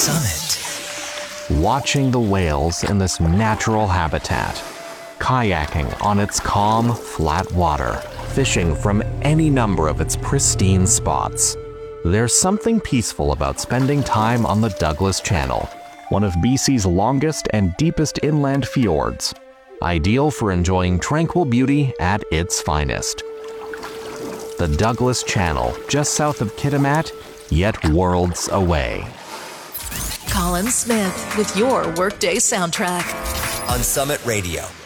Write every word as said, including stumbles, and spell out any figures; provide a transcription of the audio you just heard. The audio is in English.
Summit. Watching the whales in this natural habitat, kayaking on its calm, flat water, fishing from any number of its pristine spots. There's something peaceful about spending time on the Douglas Channel, one of B C's longest and deepest inland fjords, ideal for enjoying tranquil beauty at its finest. The Douglas Channel, just south of Kitimat, yet worlds away. Colin Smith with your Workday Soundtrack On Summit Radio.